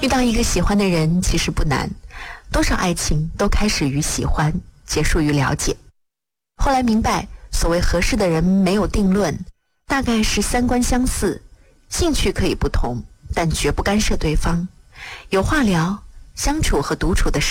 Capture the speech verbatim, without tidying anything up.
遇到一个喜欢的人其实不难，多少爱情都开始于喜欢，结束于了解。后来明白，所谓合适的人没有定论，大概是三观相似，兴趣可以不同，但绝不干涉对方，有话聊，相处和独处的时